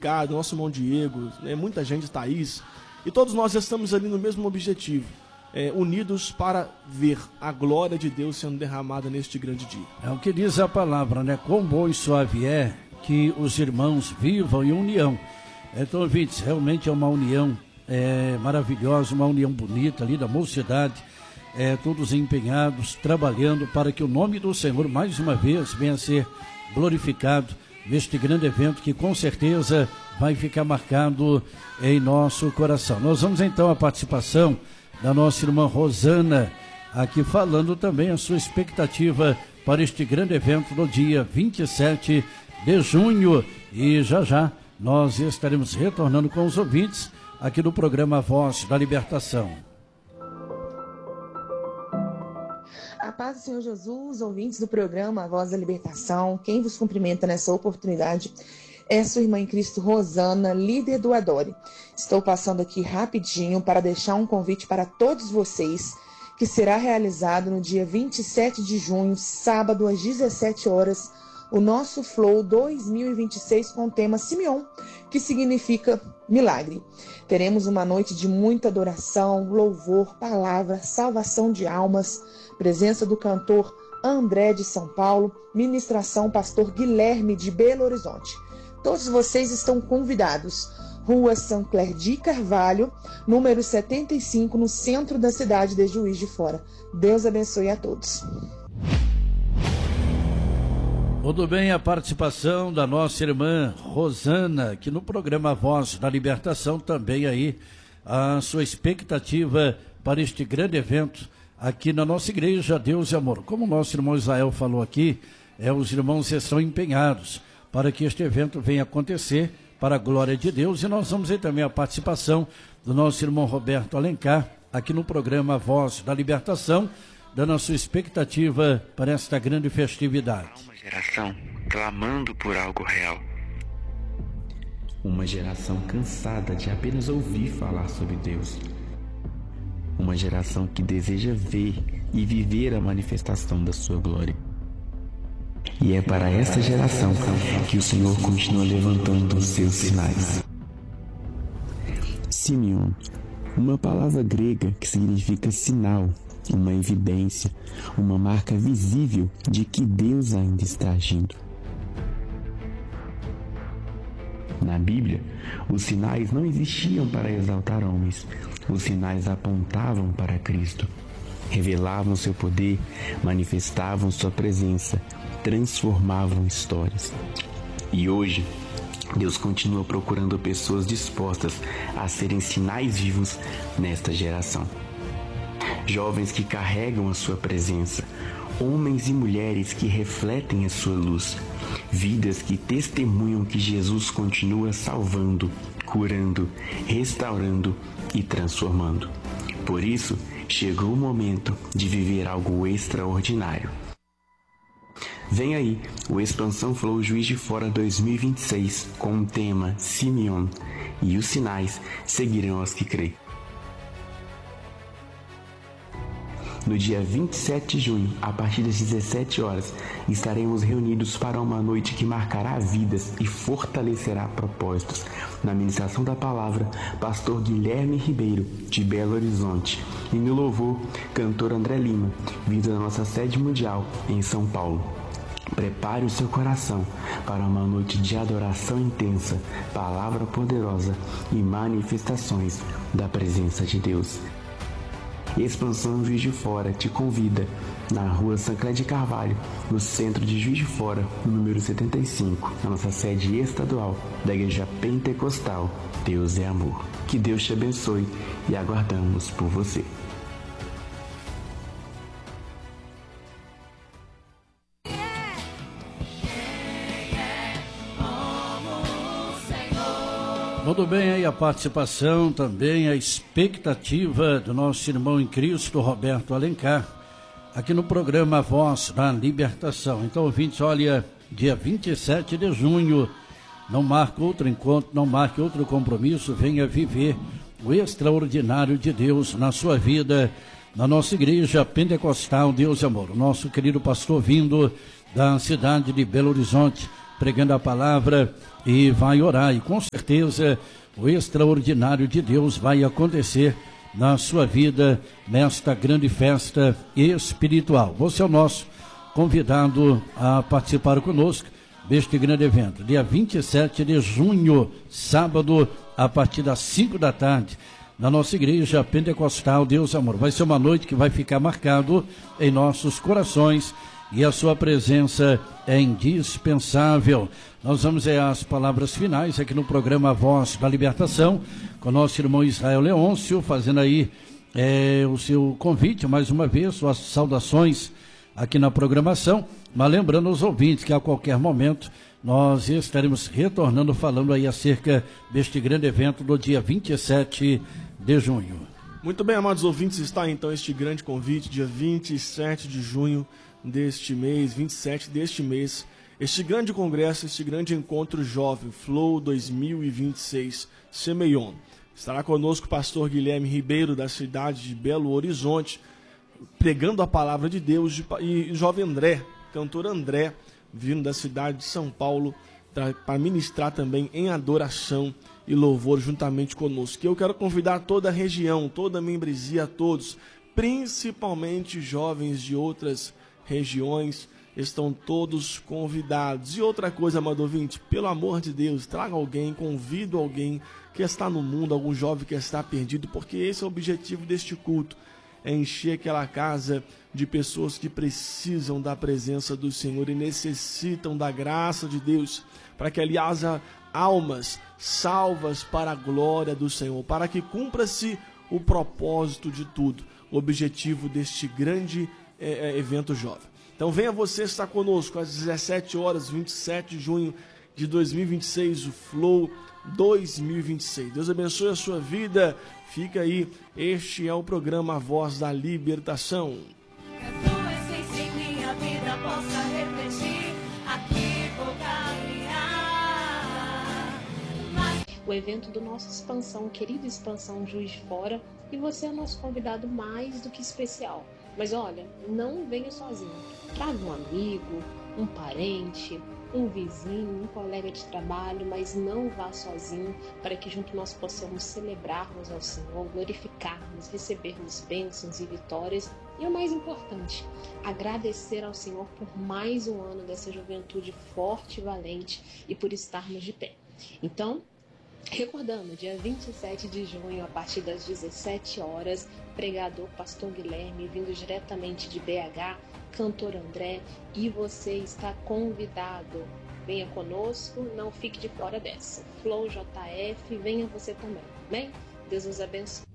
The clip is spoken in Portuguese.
Ricardo, nosso irmão Diego, né, muita gente, Thaís, e todos nós estamos ali no mesmo objetivo, unidos para ver a glória de Deus sendo derramada neste grande dia. É o que diz a palavra, né? Quão bom e suave é que os irmãos vivam em união. Então, ouvintes, realmente é uma união maravilhosa, uma união bonita ali da mocidade, todos empenhados, trabalhando para que o nome do Senhor mais uma vez venha a ser glorificado neste grande evento que com certeza vai ficar marcado em nosso coração. Nós vamos então à participação da nossa irmã Rosana, aqui falando também a sua expectativa para este grande evento no dia 27 de junho. E já nós estaremos retornando com os ouvintes aqui do programa Voz da Libertação. A paz do Senhor Jesus, ouvintes do programa Voz da Libertação, quem vos cumprimenta nessa oportunidade é sua irmã em Cristo, Rosana, líder do Adore. Estou passando aqui rapidinho para deixar um convite para todos vocês, que será realizado no dia 27 de junho, sábado, às 17 horas, o nosso Flow 2026 com o tema Simeon, que significa milagre. Teremos uma noite de muita adoração, louvor, palavra, salvação de almas, presença do cantor André de São Paulo, ministração pastor Guilherme de Belo Horizonte. Todos vocês estão convidados. Rua São Clér de Carvalho, número 75, no centro da cidade de Juiz de Fora. Deus abençoe a todos. Tudo bem, a participação da nossa irmã Rosana, que no programa Voz da Libertação também aí a sua expectativa para este grande evento aqui na nossa igreja Deus e Amor. Como o nosso irmão Israel falou aqui, os irmãos estão empenhados para que este evento venha acontecer para a glória de Deus, e nós vamos ver também a participação do nosso irmão Roberto Alencar aqui no programa Voz da Libertação, dando a sua expectativa para esta grande festividade. Uma geração clamando por algo real. Uma geração cansada de apenas ouvir falar sobre Deus. Uma geração que deseja ver e viver a manifestação da sua glória. E é para essa geração que o Senhor continua levantando os seus sinais. Simeon, uma palavra grega que significa sinal, uma evidência, uma marca visível de que Deus ainda está agindo. Na Bíblia, os sinais não existiam para exaltar homens, os sinais apontavam para Cristo, revelavam seu poder, manifestavam sua presença, transformavam histórias. E hoje, Deus continua procurando pessoas dispostas a serem sinais vivos nesta geração. Jovens que carregam a sua presença, homens e mulheres que refletem a sua luz, vidas que testemunham que Jesus continua salvando, curando, restaurando e transformando. Por isso, chegou o momento de viver algo extraordinário. Vem aí o Expansão Flow Juiz de Fora 2026 com o tema Simeon, e os sinais seguirão aos que creem. No dia 27 de junho, a partir das 17 horas, estaremos reunidos para uma noite que marcará vidas e fortalecerá propósitos. Na ministração da palavra, pastor Guilherme Ribeiro, de Belo Horizonte. E no louvor, cantor André Lima, vindo da nossa sede mundial em São Paulo. Prepare o seu coração para uma noite de adoração intensa, palavra poderosa e manifestações da presença de Deus. Expansão Juiz de Fora te convida na rua São Clér de Carvalho, no centro de Juiz de Fora, no número 75, na nossa sede estadual da Igreja Pentecostal Deus é Amor. Que Deus te abençoe e aguardamos por você. Tudo bem aí a participação, também a expectativa do nosso irmão em Cristo, Roberto Alencar, aqui no programa Voz da Libertação. Então, ouvintes, olha, dia 27 de junho, não marque outro encontro, não marque outro compromisso, venha viver o extraordinário de Deus na sua vida, na nossa igreja Pentecostal Deus e Amor. O nosso querido pastor vindo da cidade de Belo Horizonte, pregando a palavra e vai orar. E com certeza o extraordinário de Deus vai acontecer na sua vida nesta grande festa espiritual. Você é o nosso convidado a participar conosco deste grande evento, dia 27 de junho, sábado, a partir das 5 da tarde, na nossa igreja pentecostal Deus Amor. Vai ser uma noite que vai ficar marcado em nossos corações e a sua presença é indispensável. Nós vamos às palavras finais aqui no programa Voz da Libertação, com o nosso irmão Israel Leôncio, fazendo aí o seu convite, mais uma vez, suas saudações aqui na programação, mas lembrando aos ouvintes que a qualquer momento nós estaremos retornando falando aí acerca deste grande evento do dia 27 de junho. Muito bem, amados ouvintes, está então este grande convite, dia 27 de junho deste mês, 27 deste mês, este grande congresso, este grande encontro jovem, Flow 2026, Semeion. Estará conosco o pastor Guilherme Ribeiro, da cidade de Belo Horizonte, pregando a palavra de Deus, e jovem André, cantor André, vindo da cidade de São Paulo, para ministrar também em adoração e louvor juntamente conosco. Eu quero convidar toda a região, toda a membresia, a todos, principalmente jovens de outras regiões, estão todos convidados. E outra coisa, amado ouvinte, pelo amor de Deus, traga alguém, convida alguém que está no mundo, algum jovem que está perdido, porque esse é o objetivo deste culto, é encher aquela casa de pessoas que precisam da presença do Senhor e necessitam da graça de Deus, para que ali haja almas salvas para a glória do Senhor, para que cumpra-se o propósito de tudo, o objetivo deste grande evento jovem. Então venha você estar conosco às 17 horas, 27 de junho de 2026, o Flow 2026. Deus abençoe a sua vida. Fica aí, este é o programa Voz da Libertação. Que a tua essência em minha vida possa refletir, aqui vou caminhar. O evento do nosso Expansão, querida Expansão Juiz de Fora, e você é nosso convidado mais do que especial. Mas olha, não venha sozinho. Traga um amigo, um parente, um vizinho, um colega de trabalho, mas não vá sozinho, para que junto nós possamos celebrarmos ao Senhor, glorificarmos, recebermos bênçãos e vitórias e o mais importante, agradecer ao Senhor por mais um ano dessa juventude forte e valente e por estarmos de pé. Então, recordando, dia 27 de junho, a partir das 17 horas, pregador Pastor Guilherme, vindo diretamente de BH, cantor André, e você está convidado. Venha conosco, não fique de fora dessa. Flow JF, venha você também, amém? Deus nos abençoe.